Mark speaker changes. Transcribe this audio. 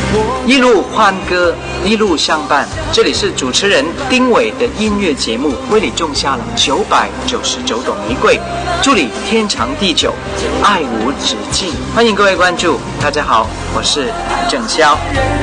Speaker 1: 一路欢歌，一路相伴。这里是主持人丁伟的音乐节目，为你种下了999朵玫瑰，祝你天长地久，爱无止境。欢迎各位关注，大家好，我是郑潇。